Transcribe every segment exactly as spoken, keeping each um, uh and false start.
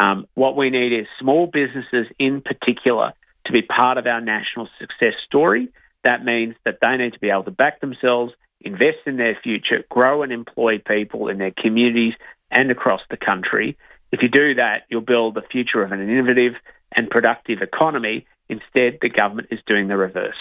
Um, what we need is small businesses in particular to be part of our national success story. That means that they need to be able to back themselves, invest in their future, grow and employ people in their communities and across the country. If you do that, you'll build the future of an innovative and productive economy. Instead, the government is doing the reverse.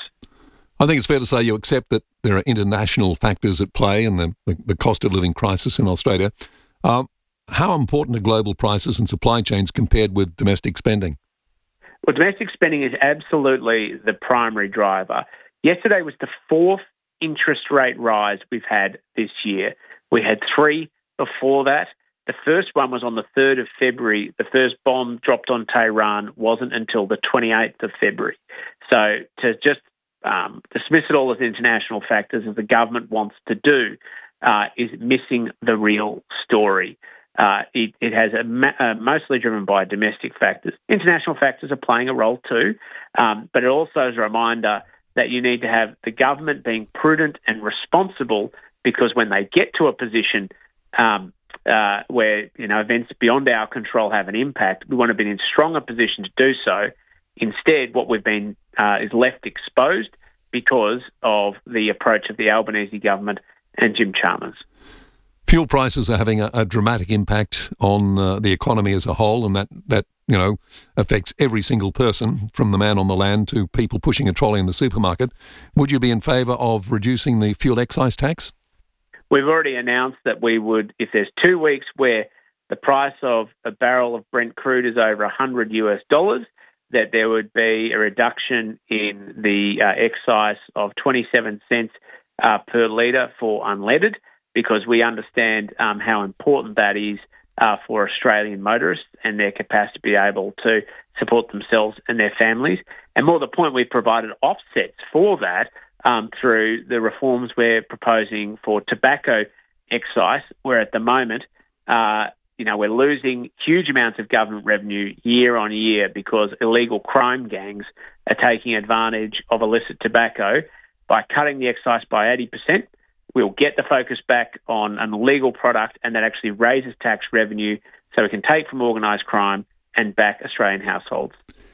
I think it's fair to say you accept that there are international factors at play in the, the, the cost of living crisis in Australia. Uh, how important are global prices and supply chains compared with domestic spending? Well, domestic spending is absolutely the primary driver. Yesterday was the fourth interest rate rise we've had this year. We had three before that. The first one was on the third of February. The first bomb dropped on Tehran wasn't until the twenty-eighth of February. So to just um, dismiss it all as international factors, as the government wants to do, uh, is missing the real story. Uh, it, it has a ma- uh, mostly driven by domestic factors. International factors are playing a role too, um, but it also is a reminder that you need to have the government being prudent and responsible, because when they get to a position um, uh, where you know events beyond our control have an impact, we want to be in a stronger position to do so. Instead, what we've been uh, is left exposed because of the approach of the Albanese government and Jim Chalmers. Fuel prices are having a, a dramatic impact on uh, the economy as a whole, and that, that you know affects every single person, from the man on the land to people pushing a trolley in the supermarket. Would you be in favour of reducing the fuel excise tax? We've already announced that we would, if there's two weeks where the price of a barrel of Brent crude is over one hundred US dollars, that there would be a reduction in the uh, excise of twenty-seven cents uh, per litre for unleaded, because we understand um, how important that is uh, for Australian motorists and their capacity to be able to support themselves and their families. And more to the point, we've provided offsets for that um, through the reforms we're proposing for tobacco excise, where at the moment, uh, you know, we're losing huge amounts of government revenue year on year because illegal crime gangs are taking advantage of illicit tobacco. By cutting the excise by eighty percent, we'll get the focus back on an illegal product, and that actually raises tax revenue so we can take from organised crime and back Australian households.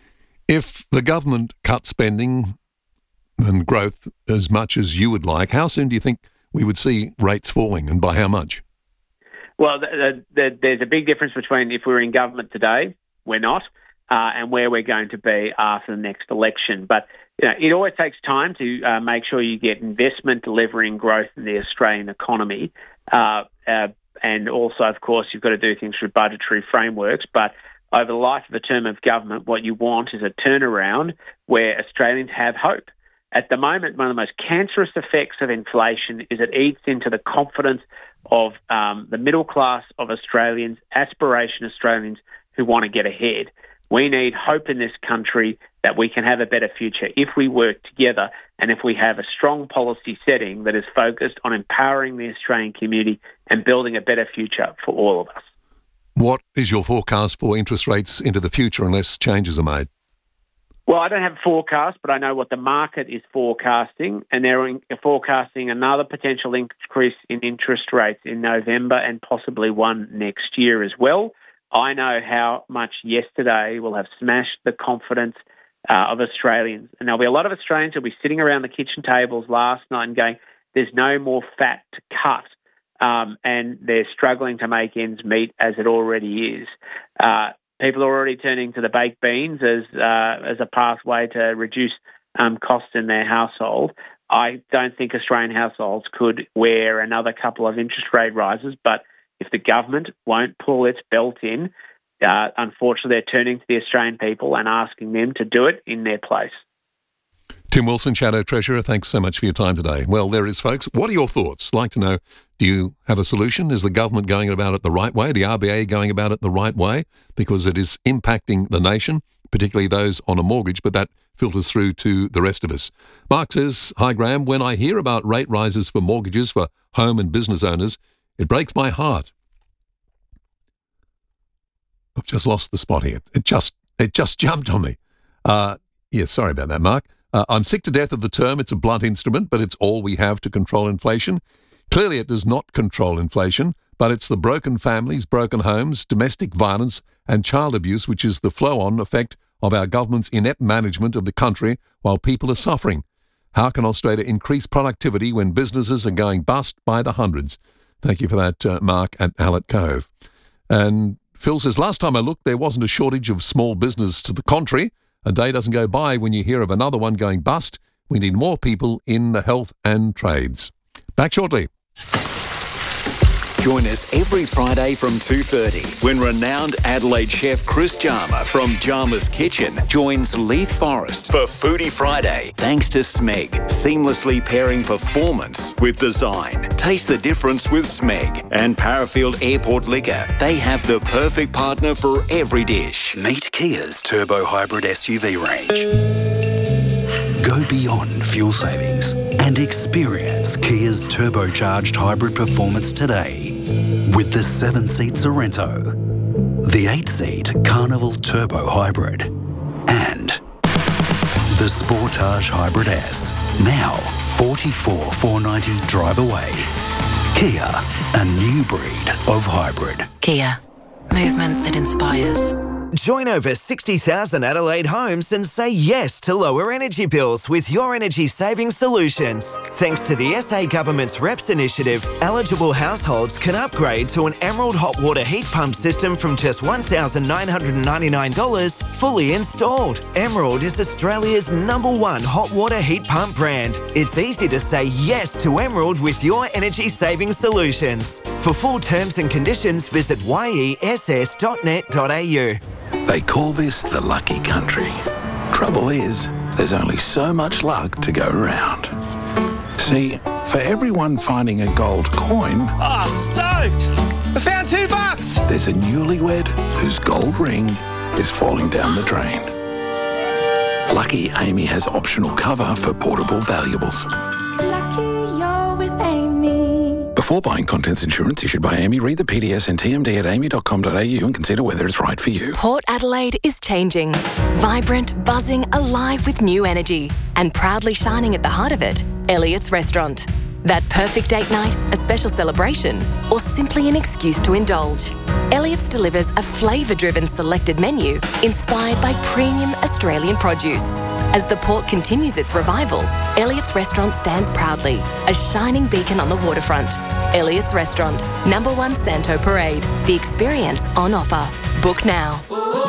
If the government cut spending and growth as much as you would like, how soon do you think we would see rates falling, and by how much? Well, the, the, there's a big difference between if we were in government today, we're not, uh, and where we're going to be after the next election. But you know, it always takes time to uh, make sure you get investment delivering growth in the Australian economy. Uh, uh, and also, of course, you've got to do things through budgetary frameworks. But over the life of a term of government, what you want is a turnaround where Australians have hope. At the moment, one of the most cancerous effects of inflation is it eats into the confidence of um, the middle class of Australians, aspiration Australians who want to get ahead. We need hope in this country that we can have a better future if we work together and if we have a strong policy setting that is focused on empowering the Australian community and building a better future for all of us. What is your forecast for interest rates into the future unless changes are made? Well, I don't have a forecast, but I know what the market is forecasting, and they're forecasting another potential increase in interest rates in November and possibly one next year as well. I know how much yesterday will have smashed the confidence uh, of Australians. And there'll be a lot of Australians who'll be sitting around the kitchen tables last night and going, there's no more fat to cut. Um, and they're struggling to make ends meet as it already is. Uh, people are already turning to the baked beans as uh, as a pathway to reduce um, costs in their household. I don't think Australian households could wear another couple of interest rate rises, but if the government won't pull its belt in, uh, unfortunately, they're turning to the Australian people and asking them to do it in their place. Tim Wilson, Shadow Treasurer, thanks so much for your time today. Well, there it is, folks. What are your thoughts? Like to know, do you have a solution? Is the government going about it the right way? The R B A going about it the right way? Because it is impacting the nation, particularly those on a mortgage, but that filters through to the rest of us. Mark says, hi, Graham. When I hear about rate rises for mortgages for home and business owners, it breaks my heart. I've just lost the spot here. It just it just jumped on me. Uh, yeah, sorry about that, Mark. Uh, I'm sick to death of the term. It's a blunt instrument, but it's all we have to control inflation. Clearly, it does not control inflation, but it's the broken families, broken homes, domestic violence and child abuse which is the flow-on effect of our government's inept management of the country while people are suffering. How can Australia increase productivity when businesses are going bust by the hundreds? Thank you for that, uh, Mark at Hallett Cove. And Phil says, last time I looked, there wasn't a shortage of small business. To the contrary, a day doesn't go by when you hear of another one going bust. We need more people in the health and trades. Back shortly. Join us every Friday from two thirty when renowned Adelaide chef Chris Jarma from Jarma's Kitchen joins Leith Forrest for Foodie Friday. Thanks to Smeg, seamlessly pairing performance with design. Taste the difference with Smeg and Parafield Airport Liquor. They have the perfect partner for every dish. Meet Kia's Turbo Hybrid S U V range. Go beyond fuel savings and experience Kia's turbocharged hybrid performance today with the seven-seat Sorrento, the eight-seat Carnival Turbo Hybrid, and the Sportage Hybrid S. Now forty-four thousand four hundred ninety drive away. Kia, a new breed of hybrid. Kia, movement that inspires. Join over sixty thousand Adelaide homes and say yes to lower energy bills with Your Energy Saving Solutions. Thanks to the S A Government's R E P S initiative, eligible households can upgrade to an Emerald hot water heat pump system from just one thousand nine hundred ninety-nine dollars fully installed. Emerald is Australia's number one hot water heat pump brand. It's easy to say yes to Emerald with Your Energy Saving Solutions. For full terms and conditions, visit y e s s dot net dot a u. They call this the lucky country. Trouble is, there's only so much luck to go around. See, for everyone finding a gold coin... Oh, stoked! I found two bucks! There's a newlywed whose gold ring is falling down the drain. Lucky Amy has optional cover for portable valuables. Lucky you're with Amy. Before buying contents insurance issued by Amy, read the P D S and T M D at amy dot com dot a u and consider whether it's right for you. Port Adelaide is changing. Vibrant, buzzing, alive with new energy. And proudly shining at the heart of it, Elliott's Restaurant. That perfect date night, a special celebration, or simply an excuse to indulge. Elliott's delivers a flavour-driven selected menu inspired by premium Australian produce. As the port continues its revival, Elliott's Restaurant stands proudly, a shining beacon on the waterfront. Elliott's Restaurant, number one Santo Parade. The experience on offer. Book now.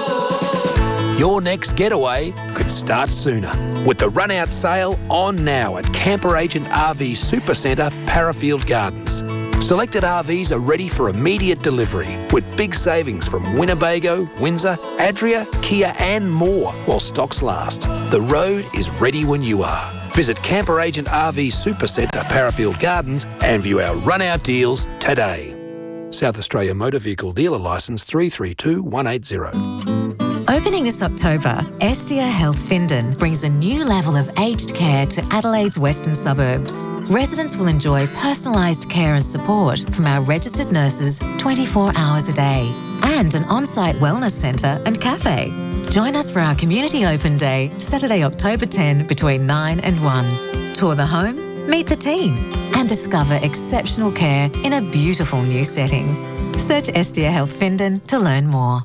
Your next getaway could start sooner with the run-out sale on now at Camper Agent R V Supercentre, Parafield Gardens. Selected R Vs are ready for immediate delivery with big savings from Winnebago, Windsor, Adria, Kia and more while stocks last. The road is ready when you are. Visit Camper Agent R V Supercentre, Parafield Gardens and view our run-out deals today. South Australia Motor Vehicle Dealer Licence three three two one eight zero. Opening this October, Estia Health Findon brings a new level of aged care to Adelaide's western suburbs. Residents will enjoy personalised care and support from our registered nurses twenty-four hours a day and an on-site wellness centre and cafe. Join us for our Community Open Day, Saturday, October tenth between nine and one. Tour the home, meet the team and discover exceptional care in a beautiful new setting. Search Estia Health Findon to learn more.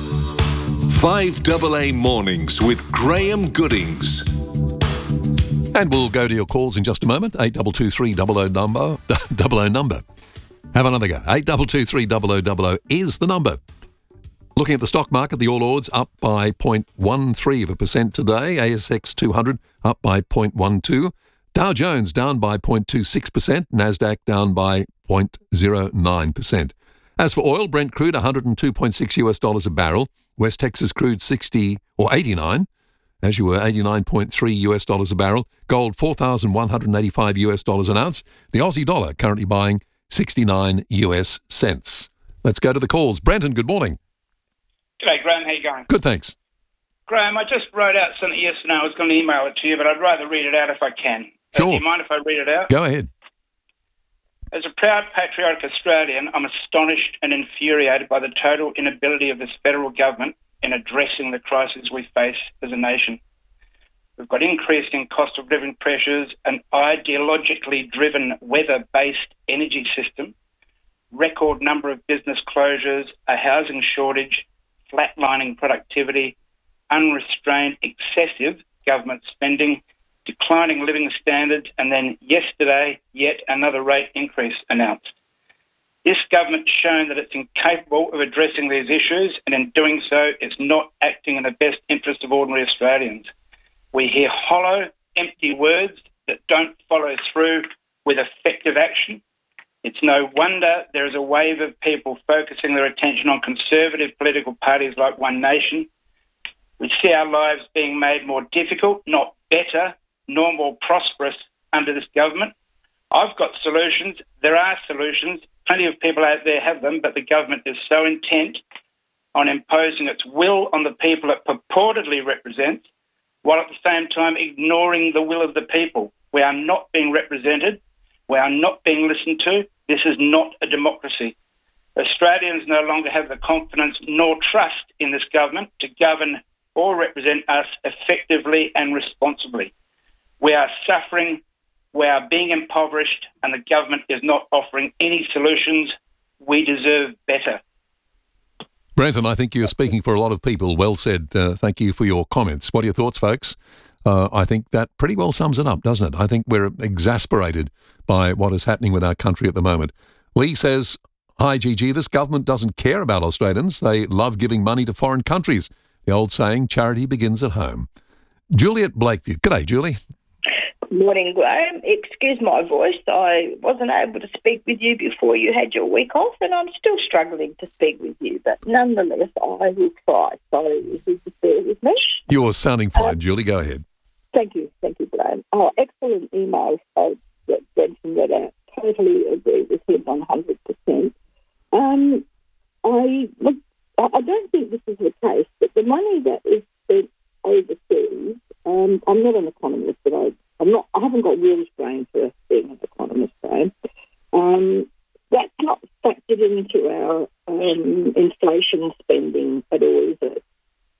five A A Mornings with Graham Goodings. And we'll go to your calls in just a moment. eight two two three double oh number. double oh number. Have another go. eight two two three double oh double oh is the number. Looking at the stock market, the All Ords up by zero point one three of a percent today. A S X two hundred up by zero point one two. Dow Jones down by zero point two six percent. Nasdaq down by zero point zero nine percent. As for oil, Brent crude one hundred two point six US dollars a barrel. West Texas crude sixty or eighty-nine, as you were, eighty-nine point three US dollars a barrel. Gold four thousand one hundred eighty-five US dollars an ounce. The Aussie dollar currently buying sixty-nine US cents. Let's go to the calls. Brenton, good morning. G'day, Graham. How you going? Good, thanks. Graham, I just wrote out something yesterday. I was going to email it to you, but I'd rather read it out if I can. Sure. Uh, do you mind if I read it out? Go ahead. As a proud patriotic Australian, I'm astonished and infuriated by the total inability of this federal government in addressing the crisis we face as a nation. We've got increasing cost of living pressures, an ideologically driven weather-based energy system, record number of business closures, a housing shortage, flatlining productivity, unrestrained, excessive government spending, declining living standards, and then yesterday, yet another rate increase announced. This government's shown that it's incapable of addressing these issues, and in doing so, it's not acting in the best interest of ordinary Australians. We hear hollow, empty words that don't follow through with effective action. It's no wonder there is a wave of people focusing their attention on conservative political parties like One Nation. We see our lives being made more difficult, not better, nor more prosperous under this government. I've got solutions. There are solutions. Plenty of people out there have them, but the government is so intent on imposing its will on the people it purportedly represents, while at the same time ignoring the will of the people. We are not being represented. We are not being listened to. This is not a democracy. Australians no longer have the confidence nor trust in this government to govern or represent us effectively and responsibly. We are suffering, we are being impoverished, and the government is not offering any solutions. We deserve better. Brenton, I think you're speaking for a lot of people. Well said. Uh, thank you for your comments. What are your thoughts, folks? Uh, I think that pretty well sums it up, doesn't it? I think we're exasperated by what is happening with our country at the moment. Lee says, hi, Gigi, this government doesn't care about Australians. They love giving money to foreign countries. The old saying, charity begins at home. Juliet Blakeview. G'day, Julie. Morning, Graham. Excuse my voice. I wasn't able to speak with you before you had your week off, and I'm still struggling to speak with you. But nonetheless, I will try. So if you just bear with me. You're sounding fine, um, Julie. Go ahead. Thank you. Thank you, Graham. Oh, excellent email uh, that Brenton read out. Totally agree with him one hundred percent. Um, I, look, I don't think this is the case, but the money that is spent overseas, um, I'm not an economist, but I I'm not. I haven't got Will's brain for being an economist, brain. Um, that's not factored into our um, inflation spending at all, is it?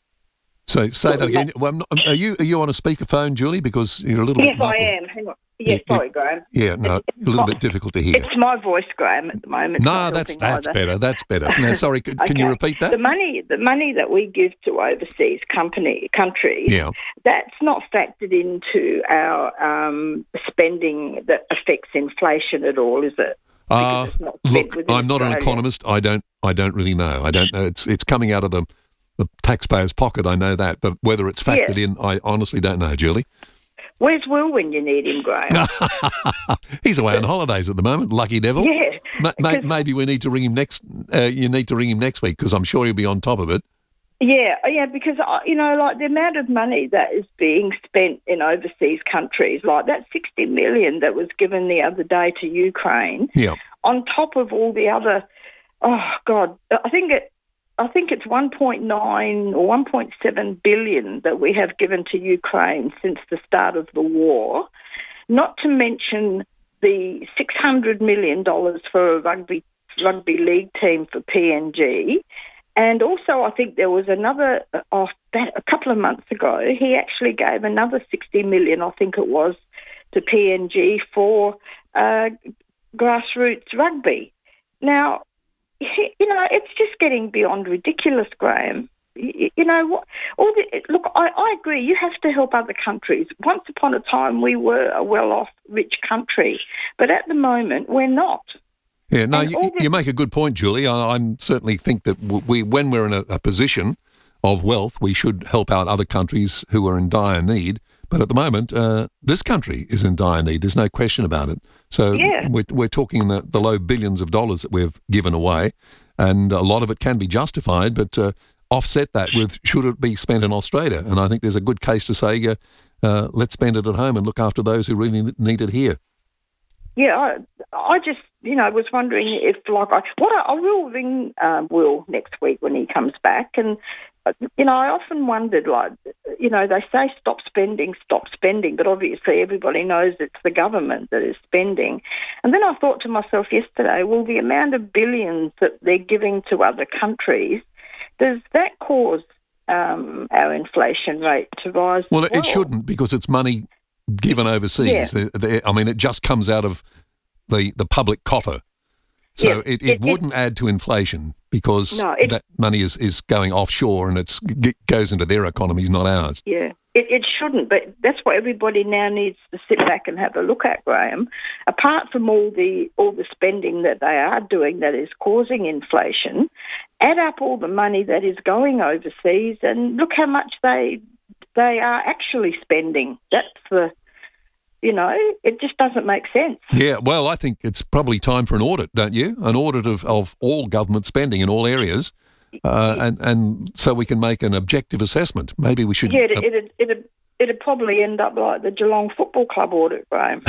So say that again. Well, I'm not, are you are you on a speakerphone, Julie? Because you're a little yes, bit muffled. I am. Hang on. Yes, Yeah, sorry, Graham. Yeah, no, It's- a little it's bit difficult to hear. It's my voice, Graham, at the moment. No, Not that's helping that's either. better. That's better. No, sorry. Can, can you Okay. repeat that? The money, the money that we give to overseas company countries, Yeah. that's not factored into our um, spending that affects inflation at all, is it? Uh, it's not spent look, within I'm not an Australia. economist. I don't. I don't really know. I don't know. It's it's coming out of the the taxpayer's pocket. I know that, but whether it's factored Yeah. in, I honestly don't know, Julie. Where's Will when you need him, Graham? He's away on holidays at the moment. Lucky devil. Yeah, Ma- ma- because- maybe we need to ring him next. Uh, you need to ring him next week because I'm sure he'll be on top of it. Yeah, yeah, because, uh, you know, like the amount of money that is being spent in overseas countries, like that sixty million that was given the other day to Ukraine, Yeah. on top of all the other, oh, God, I think it, I think it's one point nine or one point seven billion that we have given to Ukraine since the start of the war, not to mention the six hundred million dollars for a rugby, rugby league team for P N G. And also, I think there was another, oh, that, a couple of months ago, he actually gave another sixty million dollars, I think it was, to P N G for uh, grassroots rugby. Now, you know, it's just getting beyond ridiculous, Graham. You, you know, what? All the, look, I, I agree, you have to help other countries. Once upon a time, we were a well-off, rich country. But at the moment, we're not. Yeah, no, And you, all the- you make a good point, Julie. I, I certainly think that w- we, when we're in a, a position of wealth, we should help out other countries who are in dire need. But at the moment, uh, this country is in dire need. There's no question about it. So Yeah. we're, we're talking the, the low billions of dollars that we've given away, and a lot of it can be justified, but uh, offset that with should it be spent in Australia? And I think there's a good case to say, uh, uh, let's spend it at home and look after those who really need it here. Yeah, I, I just, you know, was wondering if, like, I, what I, I will ring um, Will next week when he comes back, and uh, you know, I often wondered, like, you know, they say stop spending, stop spending, but obviously everybody knows it's the government that is spending. And then I thought to myself yesterday, well, the amount of billions that they're giving to other countries, does that cause um, our inflation rate to rise? Well, as it shouldn't, because it's money given overseas. Yeah. The- the- I mean, it just comes out of the, the public coffer. So Yeah, it, it, it- wouldn't add to inflation because No, it- that money is, is going offshore and it's g- goes into their economies, not ours. Yeah, it, it shouldn't, but that's what everybody now needs to sit back and have a look at, Graham. Apart from all the all the spending that they are doing that is causing inflation, add up all the money that is going overseas and look how much they they are actually spending. That's the, you know, it just doesn't make sense. Yeah, well, I think it's probably time for an audit, don't you? An audit of, of all government spending in all areas, uh, and and so we can make an objective assessment. Maybe we should. Yeah, it, uh, it'd, it'd, it'd probably end up like the Geelong Football Club audit, Graham.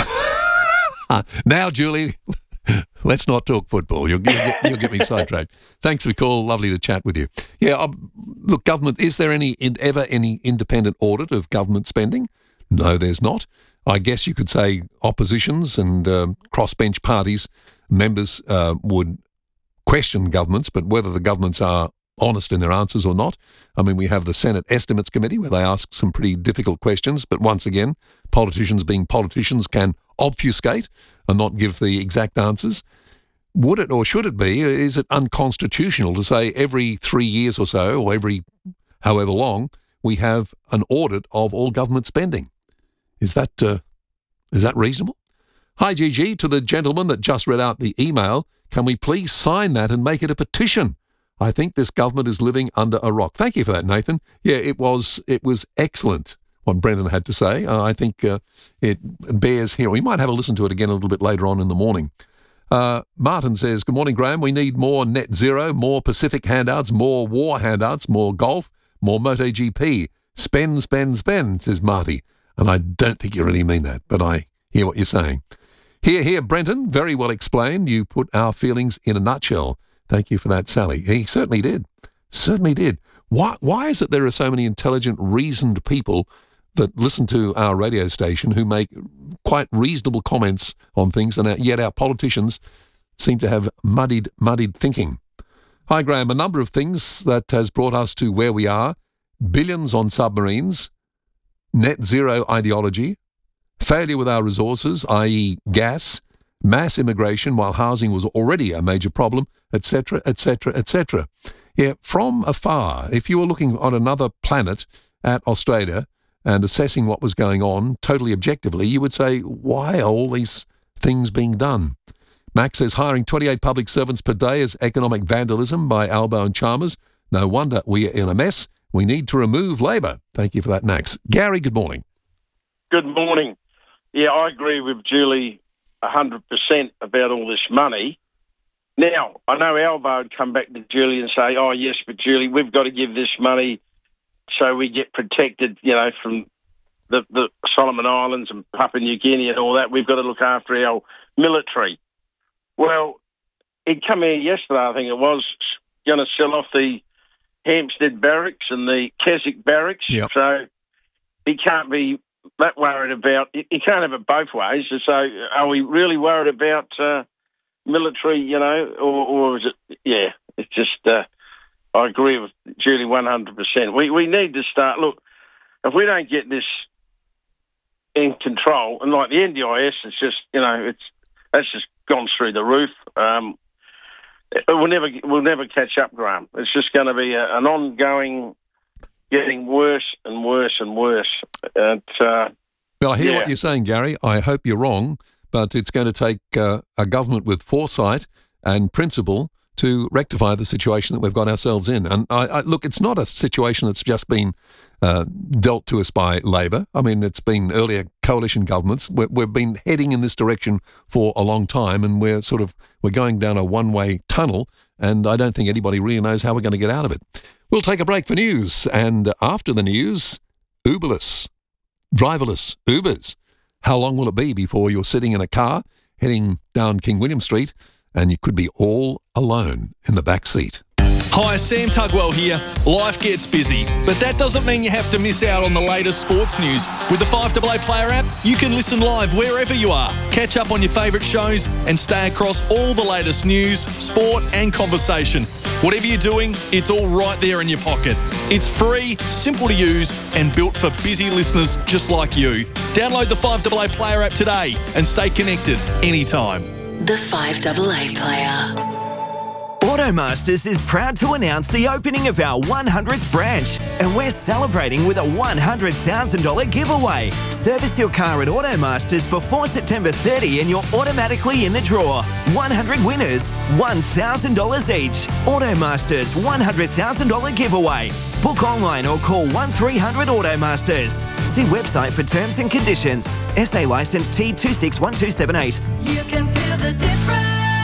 uh, now, Julie, let's not talk football. You'll, you'll, get, you'll get me sidetracked. Thanks for the call. Lovely to chat with you. Yeah, um, look, government. Is there any in, ever any independent audit of government spending? No, there's not. I guess you could say oppositions and um, crossbench parties members uh, would question governments, but whether the governments are honest in their answers or not. I mean, we have the Senate Estimates Committee where they ask some pretty difficult questions, but once again, politicians being politicians can obfuscate and not give the exact answers. Would it or should it be, is it unconstitutional to say every three years or so, or every however long, we have an audit of all government spending? Is that uh, is that reasonable? Hi, Gigi, to the gentleman that just read out the email, can we please sign that and make it a petition? I think this government is living under a rock. Thank you for that, Nathan. Yeah, it was it was excellent what Brendan had to say. Uh, I think uh, it bears hearing. We might have a listen to it again a little bit later on in the morning. Uh, Martin says, good morning, Graham. We need more net zero, more Pacific handouts, more war handouts, more golf, more MotoGP. Spend, spend, spend, says Marty. And I don't think you really mean that, but I hear what you're saying. Here, here, Brenton, very well explained. You put our feelings in a nutshell. Thank you for that, Sally. He certainly did. Certainly did. Why, why is it there are so many intelligent, reasoned people that listen to our radio station who make quite reasonable comments on things, and yet our politicians seem to have muddied, muddied thinking? Hi, Graham. A number of things that has brought us to where we are. Billions on submarines, net zero ideology, failure with our resources, that is gas, mass immigration while housing was already a major problem, et cetera, et cetera, et cetera. Yeah, from afar, if you were looking on another planet at Australia and assessing what was going on totally objectively, you would say, why are all these things being done? Max says, hiring twenty-eight public servants per day is economic vandalism by Albo and Chalmers. No wonder we are in a mess. We need to remove Labor. Thank you for that, Max. Gary, good morning. Good morning. Yeah, I agree with Julie one hundred percent about all this money. Now, I know Albo would come back to Julie and say, oh, yes, but Julie, we've got to give this money so we get protected, you know, from the, the Solomon Islands and Papua New Guinea and all that. We've got to look after our military. Well, he'd come here yesterday, I think it was, going to sell off the Hampstead Barracks and the Keswick Barracks. Yep. So he can't be that worried about... He can't have it both ways. So are we really worried about uh, military, you know, or, or is it... Yeah, it's just... Uh, I agree with Julie one hundred percent. We, we need to start... Look, if we don't get this in control, and like the N D I S, it's just, you know, it's that's just gone through the roof. Um We'll never, we'll never catch up, Graham. It's just going to be a, an ongoing, getting worse and worse and worse. And, uh, well, I hear yeah. what you're saying, Gary. I hope you're wrong, but it's going to take uh, a government with foresight and principle to rectify the situation that we've got ourselves in. And I, I, look, it's not a situation that's just been uh, dealt to us by Labor. I mean, it's been earlier coalition governments. We're, we've been heading in this direction for a long time, and we're sort of we're going down a one-way tunnel, and I don't think anybody really knows how we're going to get out of it. We'll take a break for news, and after the news, Uberless, driverless Ubers. How long will it be before you're sitting in a car heading down King William Street and you could be all alone in the back seat? Hi, Sam Tugwell here. Life gets busy, but that doesn't mean you have to miss out on the latest sports news. With the five A A Player app, you can listen live wherever you are, catch up on your favourite shows, and stay across all the latest news, sport, and conversation. Whatever you're doing, it's all right there in your pocket. It's free, simple to use, and built for busy listeners just like you. Download the five A A Player app today and stay connected anytime. The five double A Player. Automasters is proud to announce the opening of our one hundredth branch, and we're celebrating with a one hundred thousand dollars giveaway. Service your car at Automasters before September thirtieth and you're automatically in the draw. one hundred winners, one thousand dollars each. Automasters one hundred thousand dollars giveaway. Book online or call one three hundred Automasters. See website for terms and conditions. S A licence T two six one two seven eight. You can feel the difference.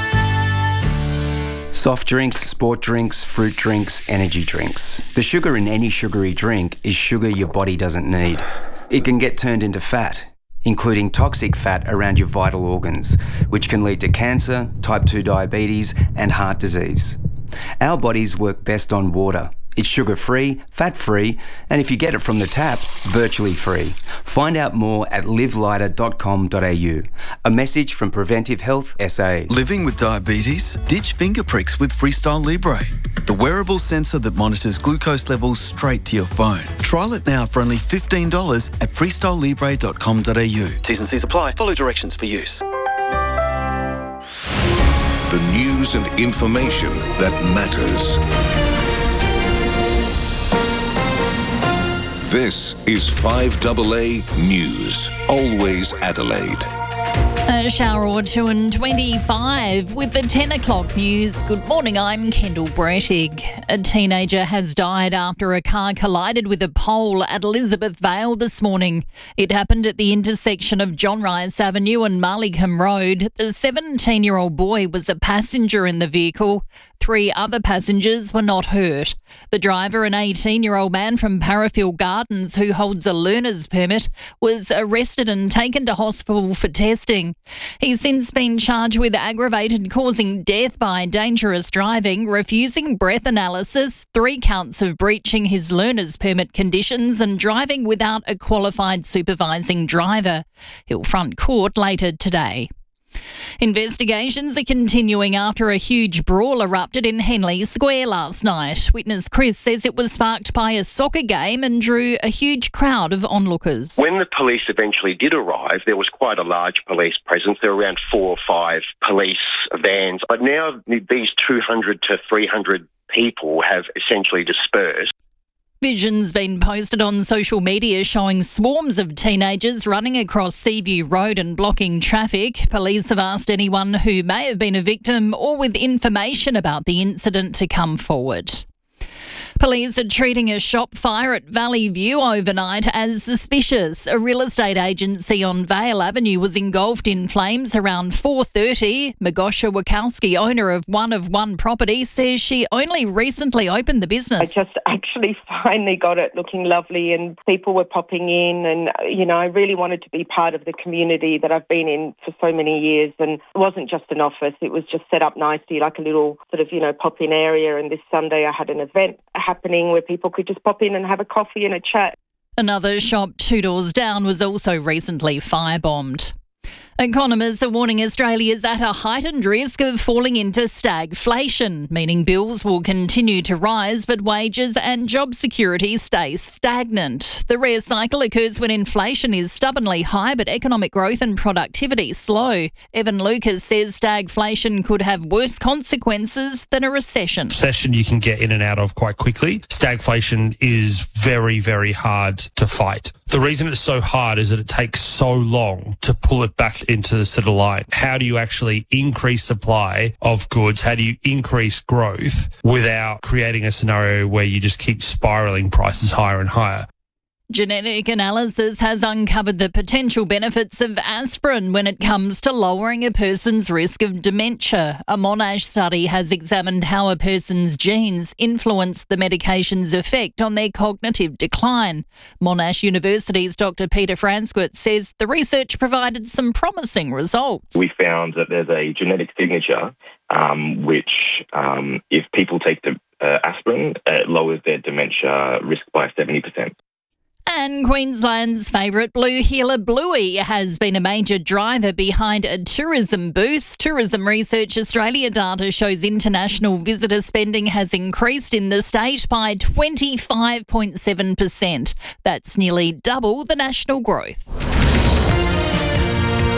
Soft drinks, sport drinks, fruit drinks, energy drinks. The sugar in any sugary drink is sugar your body doesn't need. It can get turned into fat, including toxic fat around your vital organs, which can lead to cancer, type two diabetes, and heart disease. Our bodies work best on water. It's sugar-free, fat-free, and if you get it from the tap, virtually free. Find out more at live lighter dot com dot a u. A message from Preventive Health S A. Living with diabetes? Ditch finger pricks with Freestyle Libre, the wearable sensor that monitors glucose levels straight to your phone. Trial it now for only fifteen dollars at freestyle libre dot com dot a u. T's and C's apply. Follow directions for use. The news and information that matters. This is five double A News. Always Adelaide. A shower or two and twenty-five with the ten o'clock news. Good morning, I'm Kendall Brettig. A teenager has died after a car collided with a pole at Elizabeth Vale this morning. It happened at the intersection of John Rice Avenue and Marleycombe Road. The seventeen-year-old boy was a passenger in the vehicle. Three other passengers were not hurt. The driver, an eighteen-year-old man from Parafield Gardens who holds a learner's permit, was arrested and taken to hospital for testing. He's since been charged with aggravated causing death by dangerous driving, refusing breath analysis, three counts of breaching his learner's permit conditions and driving without a qualified supervising driver. He'll front court later today. Investigations are continuing after a huge brawl erupted in Henley Square last night. Witness Chris says it was sparked by a soccer game and drew a huge crowd of onlookers. When the police eventually did arrive, there was quite a large police presence. There were around four or five police vans. But now these two hundred to three hundred people have essentially dispersed. Vision's been posted on social media showing swarms of teenagers running across Seaview Road and blocking traffic. Police have asked anyone who may have been a victim or with information about the incident to come forward. Police are treating a shop fire at Valley View overnight as suspicious. A real estate agency on Vale Avenue was engulfed in flames around four thirty. Magosha Wachowski, owner of One of One Property, says she only recently opened the business. I just actually finally got it looking lovely and people were popping in and, you know, I really wanted to be part of the community that I've been in for so many years, and it wasn't just an office, it was just set up nicely like a little sort of, you know, pop-in area, and this Sunday I had an event happening where people could just pop in and have a coffee and a chat. Another shop two doors down was also recently firebombed. Economists are warning Australia's at a heightened risk of falling into stagflation, meaning bills will continue to rise but wages and job security stay stagnant. The rare cycle occurs when inflation is stubbornly high but economic growth and productivity slow. Evan Lucas says stagflation could have worse consequences than a recession. Recession you can get in and out of quite quickly. Stagflation is very, very hard to fight. The reason it's so hard is that it takes so long to pull it back into the center line. How do you actually increase supply of goods? How do you increase growth without creating a scenario where you just keep spiraling prices higher and higher? Genetic analysis has uncovered the potential benefits of aspirin when it comes to lowering a person's risk of dementia. A Monash study has examined how a person's genes influence the medication's effect on their cognitive decline. Monash University's Doctor Peter Franskowitz says the research provided some promising results. We found that there's a genetic signature um, which, um, if people take the uh, aspirin, it lowers their dementia risk by seventy percent. And Queensland's favourite blue heeler Bluey has been a major driver behind a tourism boost. Tourism Research Australia data shows international visitor spending has increased in the state by twenty-five point seven percent. That's nearly double the national growth.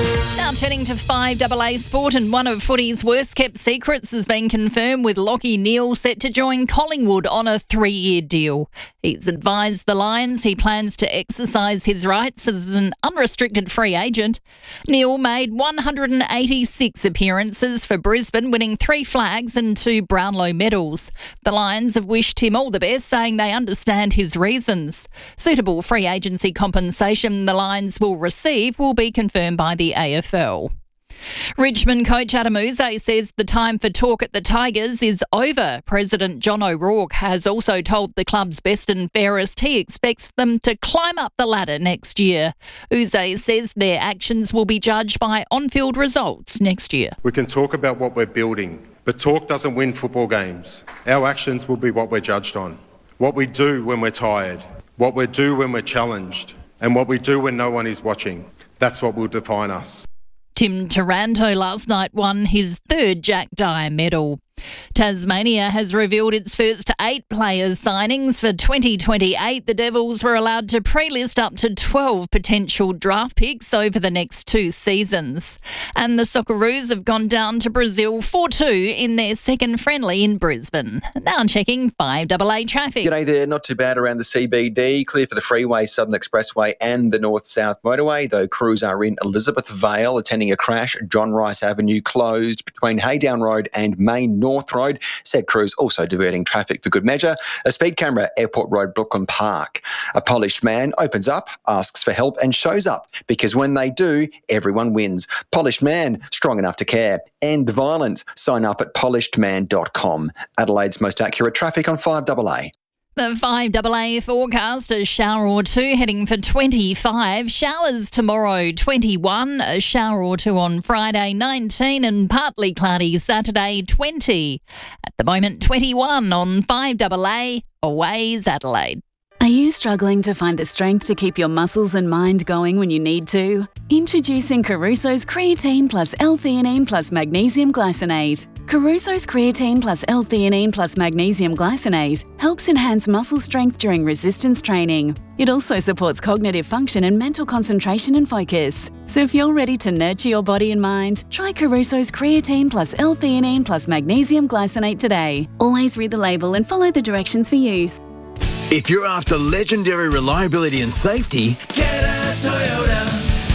Now turning to five double A sport, and one of footy's worst-kept secrets has been confirmed, with Lachie Neale set to join Collingwood on a three-year deal. He's advised the Lions he plans to exercise his rights as an unrestricted free agent. Neale made one hundred eighty-six appearances for Brisbane, winning three flags and two Brownlow medals. The Lions have wished him all the best, saying they understand his reasons. Suitable free agency compensation the Lions will receive will be confirmed by the A F L. Richmond coach Adam Yze says the time for talk at the Tigers is over. President John O'Rourke has also told the club's best and fairest he expects them to climb up the ladder next year. Yze says their actions will be judged by on-field results next year. We can talk about what we're building, but talk doesn't win football games. Our actions will be what we're judged on. What we do when we're tired, what we do when we're challenged, and what we do when no one is watching. That's what will define us. Tim Taranto last night won his third Jack Dyer medal. Tasmania has revealed its first eight players' signings for twenty twenty-eight. The Devils were allowed to pre-list up to twelve potential draft picks over the next two seasons. And the Socceroos have gone down to Brazil four two in their second friendly in Brisbane. Now checking five double A traffic. G'day there, not too bad around the C B D. Clear for the Freeway, Southern Expressway and the North-South Motorway, though crews are in Elizabeth Vale attending a crash. John Rice Avenue closed between Haydown Road and Main North Road. Said crews also diverting traffic for good measure. A speed camera, Airport Road, Brooklyn Park. A polished man opens up, asks for help and shows up, because when they do, everyone wins. Polished man, strong enough to care. End violence. Sign up at polished man dot com. Adelaide's most accurate traffic on five double A. The five double A forecast, a shower or two heading for twenty-five. Showers tomorrow, twenty-one. A shower or two on Friday, nineteen. And partly cloudy Saturday, twenty. At the moment, twenty-one on five double A. Always Adelaide. Are you struggling to find the strength to keep your muscles and mind going when you need to? Introducing Caruso's Creatine plus L-theanine plus Magnesium Glycinate. Caruso's Creatine plus L-theanine plus Magnesium Glycinate helps enhance muscle strength during resistance training. It also supports cognitive function and mental concentration and focus. So if you're ready to nurture your body and mind, try Caruso's Creatine plus L-theanine plus Magnesium Glycinate today. Always read the label and follow the directions for use. If you're after legendary reliability and safety, get a Toyota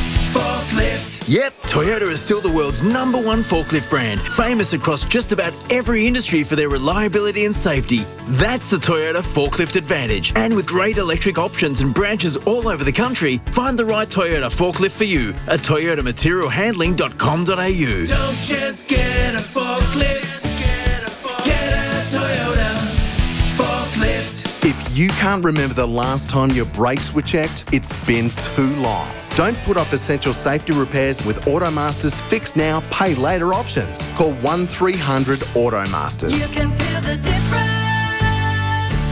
forklift. Yep, Toyota is still the world's number one forklift brand, famous across just about every industry for their reliability and safety. That's the Toyota Forklift Advantage. And with great electric options and branches all over the country, find the right Toyota forklift for you at toyota material handling dot com dot a u. Don't just get a forklift, get a, forklift. Get a Toyota forklift. If you can't remember the last time your brakes were checked, it's been too long. Don't put off essential safety repairs with Automaster's Fix Now, Pay Later options. Call one three hundred Automasters. You can feel the difference.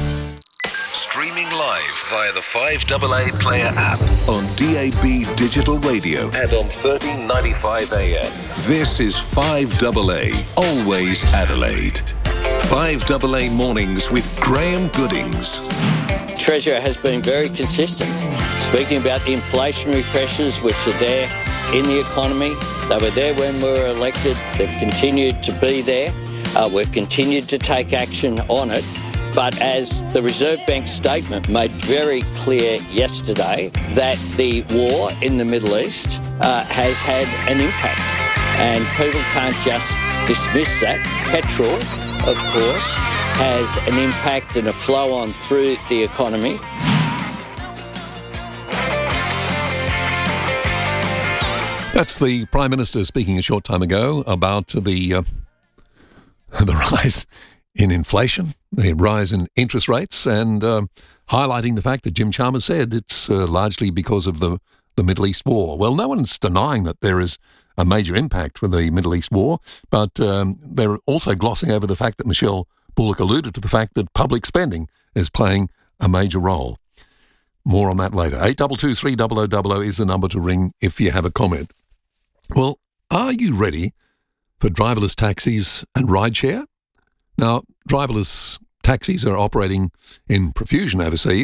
Streaming live via the five double A Player app on D A B Digital Radio and on thirteen ninety-five A M. This is five double A, always Adelaide. five double A Mornings with Graham Goodings. Treasurer has been very consistent, speaking about the inflationary pressures which are there in the economy. They were there when we were elected. They've continued to be there. Uh, we've continued to take action on it. But as the Reserve Bank statement made very clear yesterday, that the war in the Middle East uh, has had an impact. And people can't just dismiss that. Petrol, of course, has an impact and a flow on through the economy. That's the Prime Minister speaking a short time ago about the uh, the rise in inflation, the rise in interest rates, and uh, highlighting the fact that Jim Chalmers said it's uh, largely because of the, the Middle East war. Well, no one's denying that there is a major impact for the Middle East war, but um, they're also glossing over the fact that Michelle Bullock alluded to the fact that public spending is playing a major role. More on that later. eight two two three zero zero zero zero is the number to ring if you have a comment. Well, are you ready for driverless taxis and rideshare? Now, driverless taxis are operating in profusion overseas,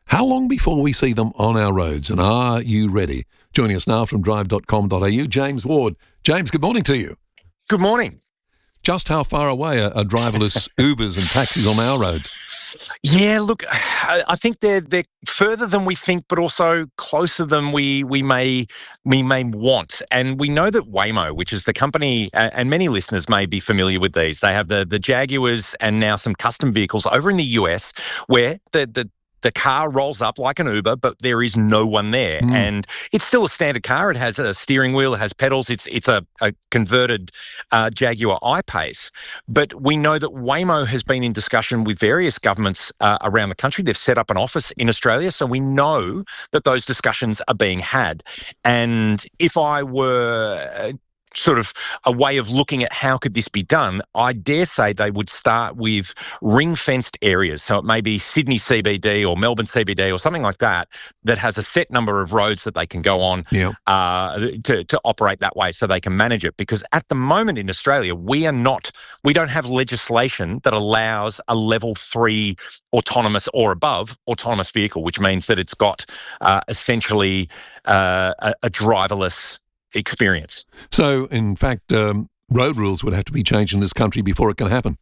How long before we see them on our roads? And are you ready? Joining us now from drive dot com dot a u, James Ward. James, good morning to you. Good morning. Just how far away are, are driverless Ubers and taxis on our roads? Yeah, look, I think they're they're further than we think, but also closer than we we may we may want. And we know that Waymo, which is the company, and many listeners may be familiar with these. They have the the Jaguars and now some custom vehicles over in the U S where the the The car rolls up like an Uber, but there is no one there. Mm. And it's still a standard car. It has a steering wheel, it has pedals. It's it's a, a converted uh, Jaguar I-Pace. But we know that Waymo has been in discussion with various governments uh, around the country. They've set up an office in Australia. So we know that those discussions are being had. And if I were sort of a way of looking at how could this be done, I dare say they would start with ring-fenced areas. So it may be Sydney C B D or Melbourne C B D or something like that, that has a set number of roads that they can go on yeah. uh, to, to operate that way so they can manage it. Because at the moment in Australia, we are not, we don't have legislation that allows a level three autonomous or above autonomous vehicle, which means that it's got uh, essentially uh, a, a driverless experience. So, in fact, um, road rules would have to be changed in this country before it can happen.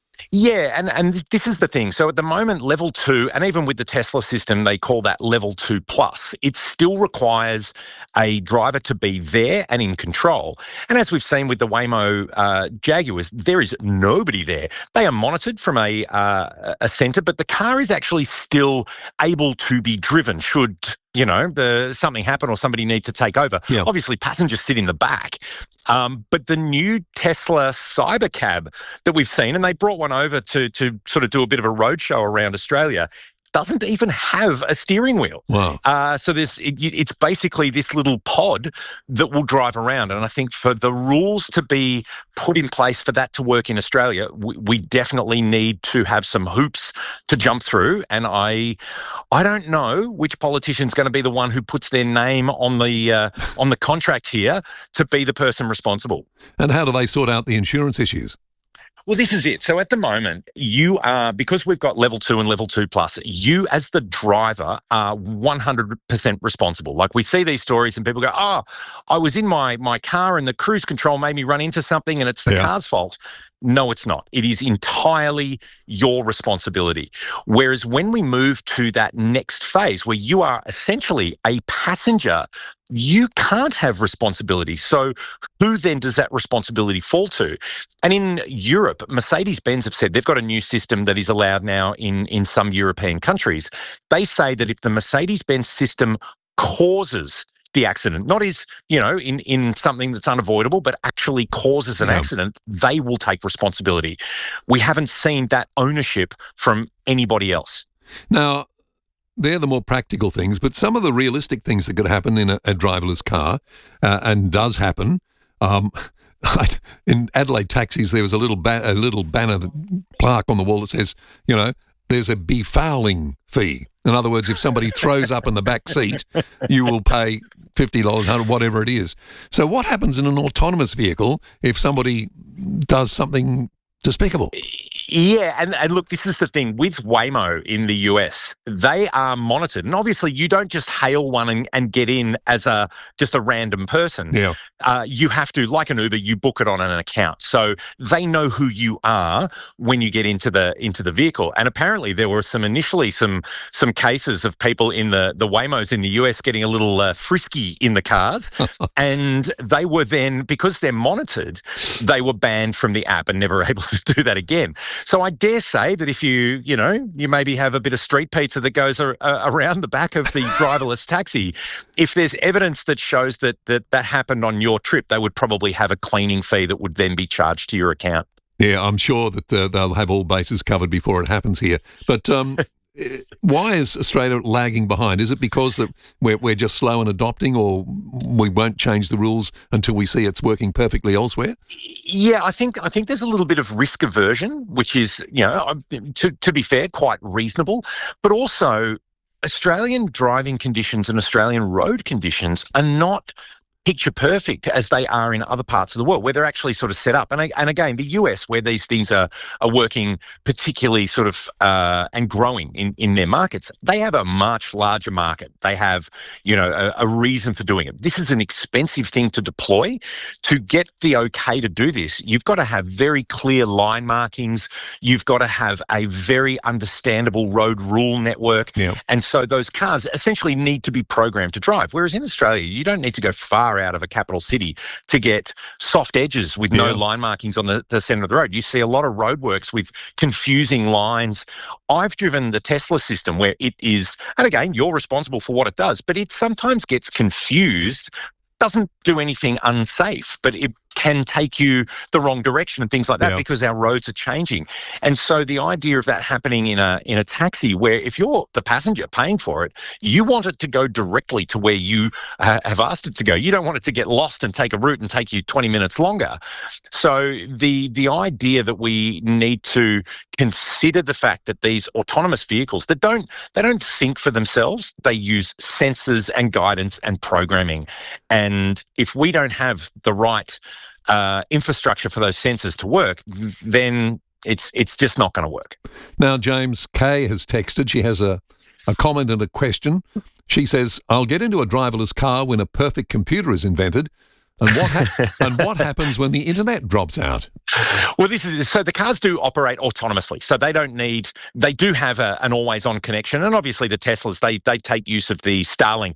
Yeah, and, and this is the thing. So at the moment, level two, and even with the Tesla system, they call that level two plus. It still requires a driver to be there and in control. And as we've seen with the Waymo uh, Jaguars, there is nobody there. They are monitored from a, uh, a centre, but the car is actually still able to be driven should, you know, the, something happen or somebody need to take over. Yeah. Obviously, passengers sit in the back. Um, but the new Tesla Cybercab that we've seen, and they brought one over to to sort of do a bit of a roadshow around Australia, doesn't even have a steering wheel. Wow. Uh, so there's, it, it's basically this little pod that will drive around. And I think for the rules to be put in place for that to work in Australia, we, we definitely need to have some hoops to jump through. And I I don't know which politician's going to be the one who puts their name on the uh, on the contract here to be the person responsible. And how do they sort out the insurance issues? Well, this is it. So at the moment, you are, because we've got level two and level two plus, you as the driver are one hundred percent responsible. Like we see these stories and people go, oh, I was in my, my car and the cruise control made me run into something and it's the yeah. car's fault. No, it's not. It is entirely your responsibility. Whereas when we move to that next phase where you are essentially a passenger, you can't have responsibility. So who then does that responsibility fall to? And in Europe, Mercedes-Benz have said they've got a new system that is allowed now in, in some European countries. They say that if the Mercedes-Benz system causes the accident, not is, you know, in, in something that's unavoidable, but actually causes an yeah. accident, they will take responsibility. We haven't seen that ownership from anybody else. Now, they're the more practical things, but some of the realistic things that could happen in a, a driverless car, uh, and does happen. Um, in Adelaide taxis, there was a little ba- a little banner, plaque on the wall that says, you know, there's a befouling fee. In other words, if somebody throws up in the back seat, you will pay fifty dollars, one hundred dollars, whatever it is. So what happens in an autonomous vehicle if somebody does something despicable? Yeah, and, and look, this is the thing. With Waymo in the U S, they are monitored. And obviously, you don't just hail one and, and get in as a just a random person. Yeah. Uh, you have to, like an Uber, you book it on an account. So they know who you are when you get into the into the vehicle. And apparently, there were some initially some some cases of people in the, the Waymos in the U S getting a little uh, frisky in the cars. And they were then, because they're monitored, they were banned from the app and never able to do that again. So I dare say that if you, you know, you maybe have a bit of street pizza that goes ar- around the back of the driverless taxi, if there's evidence that shows that, that that happened on your trip, they would probably have a cleaning fee that would then be charged to your account. Yeah, I'm sure that uh, they'll have all bases covered before it happens here. But um, why is Australia lagging behind? Is it because that we're, we're just slow in adopting, or we won't change the rules until we see it's working perfectly elsewhere? Yeah, I think I think there's a little bit of risk aversion, which is, you know, to, to be fair, quite reasonable. But also, Australian driving conditions and Australian road conditions are not picture perfect as they are in other parts of the world where they're actually sort of set up. And, and again, the U S, where these things are, are working particularly sort of uh, and growing in, in their markets, they have a much larger market. They have, you know, a, a reason for doing it. This is an expensive thing to deploy. To get the okay to do this, you've got to have very clear line markings. You've got to have a very understandable road rule network. Yeah. And so those cars essentially need to be programmed to drive. Whereas in Australia, you don't need to go far out of a capital city to get soft edges with no Yeah. line markings on the, the centre of the road. You see a lot of roadworks with confusing lines. I've driven the Tesla system where it is, and again, you're responsible for what it does, but it sometimes gets confused, doesn't do anything unsafe, but it can take you the wrong direction and things like that Yeah. because our roads are changing. And so the idea of that happening in a in a taxi, where if you're the passenger paying for it, you want it to go directly to where you uh, have asked it to go. You don't want it to get lost and take a route and take you twenty minutes longer. So the the idea that we need to consider the fact that these autonomous vehicles that don't they don't think for themselves, they use sensors and guidance and programming. And if we don't have the right uh, infrastructure for those sensors to work, then it's it's just not going to work. Now, James Kay has texted. She has a, a comment and a question. She says, I'll get into a driverless car when a perfect computer is invented. And what ha- and what happens when the internet drops out? Well, this is so the cars do operate autonomously, so they don't need. They do have a, an always-on connection, and obviously the Teslas they they take use of the Starlink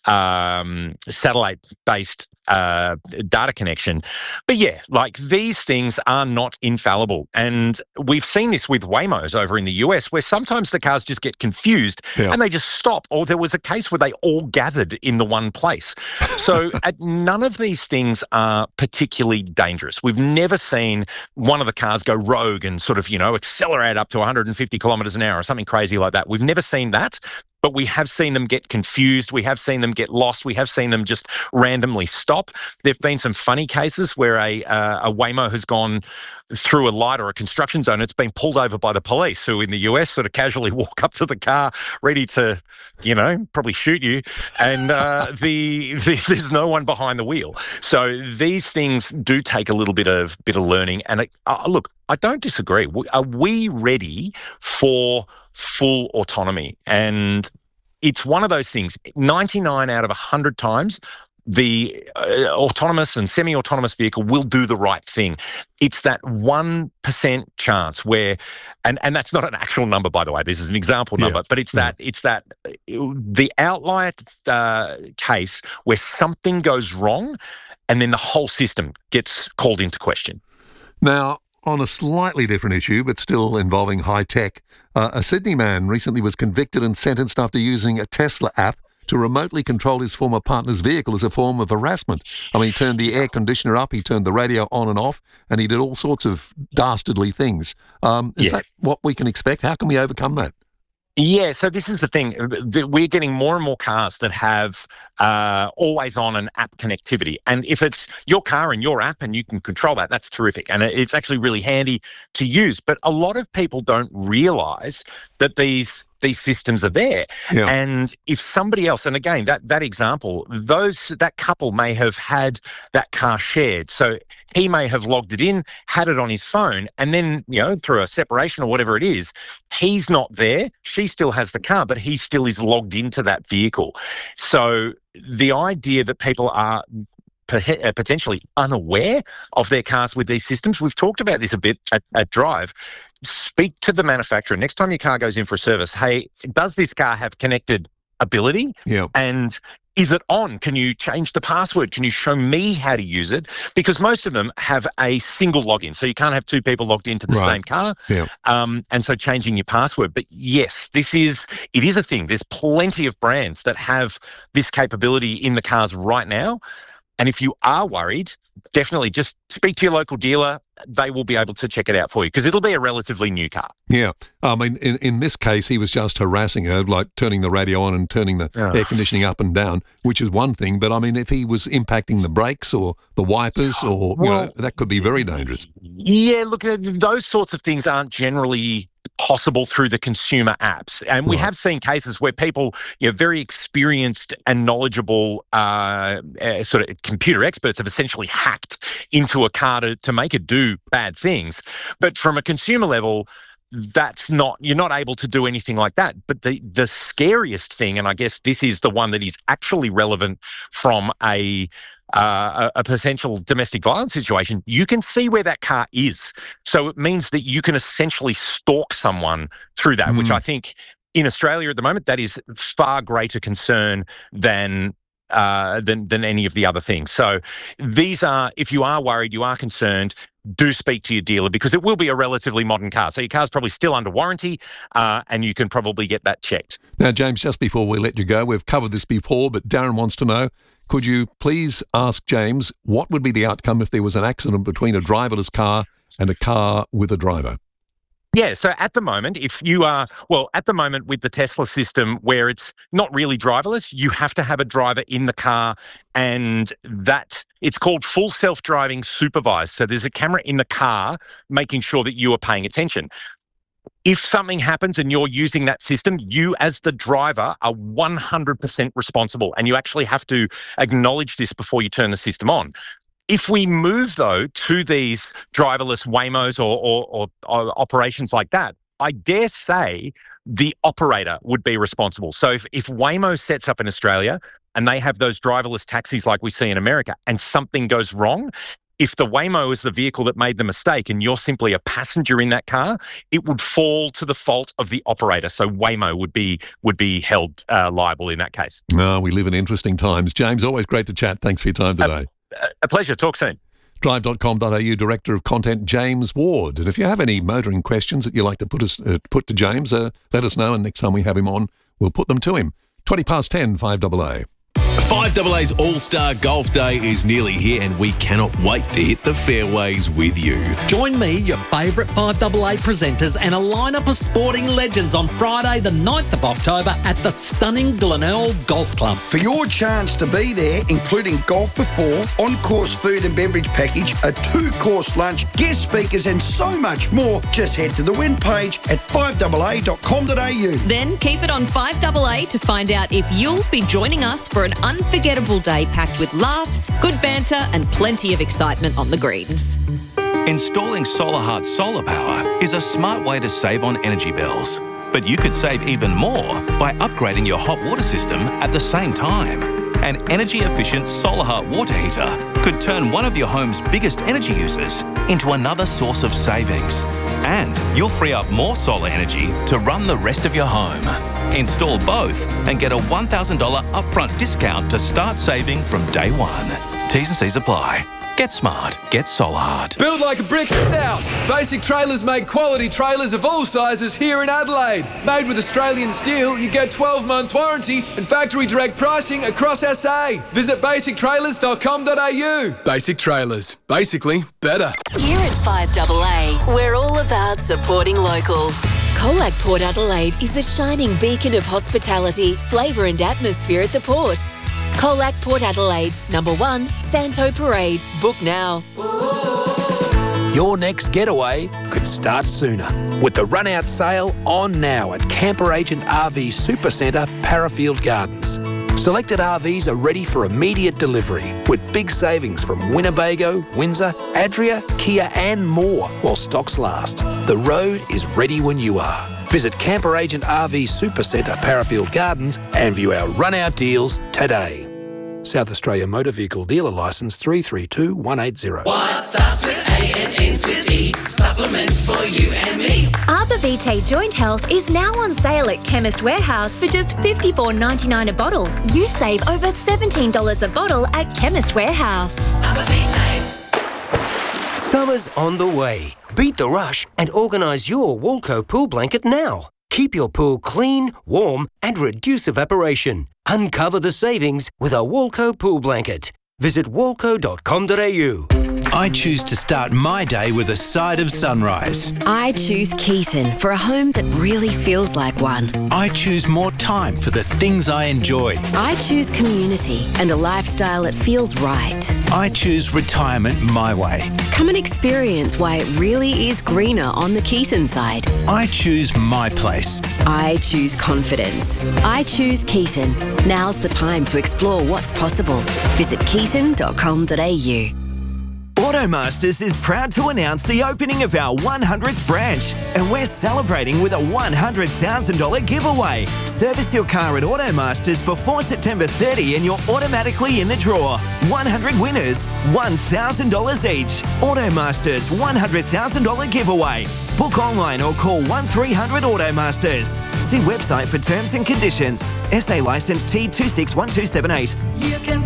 um, satellite-based uh, data connection. But yeah, like these things are not infallible, and we've seen this with Waymos over in the U S, where sometimes the cars just get confused Yeah. and they just stop. Or there was a case where they all gathered in the one place. So at none of these things are particularly dangerous. We've never seen one of the cars go rogue and sort of, you know, accelerate up to one hundred fifty kilometres an hour or something crazy like that. We've never seen that. But we have seen them get confused. We have seen them get lost. We have seen them just randomly stop. There have been some funny cases where a uh, a Waymo has gone through a light or a construction zone. It's been pulled over by the police, who in the U S sort of casually walk up to the car, ready to, you know, probably shoot you. And uh, the, the there's no one behind the wheel. So these things do take a little bit of bit of learning. And it, uh, look, I don't disagree. Are we ready for full autonomy? And it's one of those things, ninety-nine out of one hundred times, the uh, autonomous and semi-autonomous vehicle will do the right thing. It's that one percent chance where, and, and that's not an actual number, by the way, this is an example number, Yeah. but it's that, it's that, uh, the outlier uh, case where something goes wrong and then the whole system gets called into question. Now, on a slightly different issue, but still involving high tech, uh, a Sydney man recently was convicted and sentenced after using a Tesla app to remotely control his former partner's vehicle as a form of harassment. I mean, he turned the air conditioner up, he turned the radio on and off, and he did all sorts of dastardly things. Um, is Yeah. that what we can expect? How can we overcome that? Yeah, so this is the thing. The- We're getting more and more cars that have uh, always on and app connectivity. And if it's your car and your app and you can control that, that's terrific. And it's actually really handy to use. But a lot of people don't realize that these these systems are there. Yeah. And if somebody else, and again, that that example, those that couple may have had that car shared. So he may have logged it in, had it on his phone, and then, you know, through a separation or whatever it is, he's not there. She still has the car, but he still is logged into that vehicle. So the idea that people are pe- uh, potentially unaware of their cars with these systems, we've talked about this a bit at, at Drive. Speak to the manufacturer. Next time your car goes in for a service, hey, does this car have connected ability? Yeah. And is it on? Can you change the password? Can you show me how to use it? Because most of them have a single login. So you can't have two people logged into the Right. same car. Yeah. Um, and so changing your password. But yes, this is, it is a thing. There's plenty of brands that have this capability in the cars right now. And if you are worried, definitely just speak to your local dealer. They will be able to check it out for you because it'll be a relatively new car. Yeah. I mean, in, in this case, he was just harassing her, like turning the radio on and turning the Ugh. air conditioning up and down, which is one thing. But I mean, if he was impacting the brakes or the wipers or, you Well, know, that could be very dangerous. Yeah, look, uh, those sorts of things aren't generally possible through the consumer apps. And we Right. have seen cases where people, you know, very experienced and knowledgeable uh, uh, sort of computer experts have essentially hacked into a car to, to make it do bad things. But from a consumer level, that's not, you're not able to do anything like that. But the the scariest thing, and I guess this is the one that is actually relevant from a uh, a, a potential domestic violence situation, you can see where that car is. So it means that you can essentially stalk someone through that, mm. which I think in Australia at the moment, that is far greater concern than uh, than than any of the other things. So these are, if you are worried, you are concerned, do speak to your dealer, because it will be a relatively modern car. So your car's probably still under warranty, uh, and you can probably get that checked. Now, James, just before we let you go, we've covered this before, but Darren wants to know, could you please ask James what would be the outcome if there was an accident between a driverless car and a car with a driver? Yeah, so at the moment, if you are, well, at the moment with the Tesla system where it's not really driverless, you have to have a driver in the car, and that, it's called full self-driving supervised. So there's a camera in the car making sure that you are paying attention. If something happens and you're using that system, you as the driver are one hundred percent responsible, and you actually have to acknowledge this before you turn the system on. If we move, though, to these driverless Waymos or, or, or, or operations like that, I dare say the operator would be responsible. So if, if Waymo sets up in Australia and they have those driverless taxis like we see in America, and something goes wrong, if the Waymo is the vehicle that made the mistake and you're simply a passenger in that car, it would fall to the fault of the operator. So Waymo would be would be held uh, liable in that case. No, we live in interesting times. James, always great to chat. Thanks for your time today. Uh, A pleasure. Talk soon. drive dot com dot a u Director of Content, James Ward. And if you have any motoring questions that you'd like to put us uh, put to James, uh, let us know, and next time we have him on, we'll put them to him. twenty past ten, five A A. five A A's All-Star Golf Day is nearly here, and we cannot wait to hit the fairways with you. Join me, your favourite five A A presenters, and a lineup of sporting legends on Friday the ninth of October at the stunning Glenelg Golf Club. For your chance to be there, including golf before, on-course food and beverage package, a two-course lunch, guest speakers and so much more, just head to the win page at five A A dot com dot a u. Then keep it on five A A to find out if you'll be joining us for an unforgettable day packed with laughs, good banter and plenty of excitement on the greens. Installing SolarHeart solar power is a smart way to save on energy bills. But you could save even more by upgrading your hot water system at the same time. An energy-efficient SolarHeart water heater could turn one of your home's biggest energy users into another source of savings. And you'll free up more solar energy to run the rest of your home. Install both and get a one thousand dollars upfront discount to start saving from day one. T's and C's apply. Get smart. Get SolarHeart. Build like a brick house. Basic Trailers make quality trailers of all sizes here in Adelaide. Made with Australian steel, you get twelve months warranty and factory direct pricing across S A. Visit basic trailers dot com dot a u. Basic Trailers. Basically better. Here at five A A, we're all about supporting local. Colac Port Adelaide is a shining beacon of hospitality, flavour and atmosphere at the port. Colac Port Adelaide, number one, Santo Parade. Book now. Your next getaway could start sooner with the run-out sale on now at Camper Agent R V Supercentre, Parafield Gardens. Selected R Vs are ready for immediate delivery with big savings from Winnebago, Windsor, Adria, Kia and more while stocks last. The road is ready when you are. Visit Camper Agent R V Supercentre, Parafield Gardens and view our run-out deals today. South Australia Motor Vehicle Dealer Licence three three two one eight zero. What starts with A and ends with E? Supplements for you and me. Arbor Vitae Joint Health is now on sale at Chemist Warehouse for just fifty-four ninety-nine a bottle. You save over seventeen dollars a bottle at Chemist Warehouse. Arbor Vitae. Summer's on the way. Beat the rush and organise your Walco pool blanket now. Keep your pool clean, warm and reduce evaporation. Uncover the savings with a Walco pool blanket. Visit walco dot com dot a u. I choose to start my day with a side of sunrise. I choose Keaton for a home that really feels like one. I choose more time for the things I enjoy. I choose community and a lifestyle that feels right. I choose retirement my way. Come and experience why it really is greener on the Keaton side. I choose my place. I choose confidence. I choose Keaton. Now's the time to explore what's possible. Visit keaton dot com dot a u. Automasters is proud to announce the opening of our one hundredth branch, and we're celebrating with a one hundred thousand dollars giveaway. Service your car at Automasters before September thirtieth and you're automatically in the draw. one hundred winners, one thousand dollars each. Automasters one hundred thousand dollars giveaway. Book online or call one three hundred Automasters. See website for terms and conditions. S A licence T two six one two seven eight. You can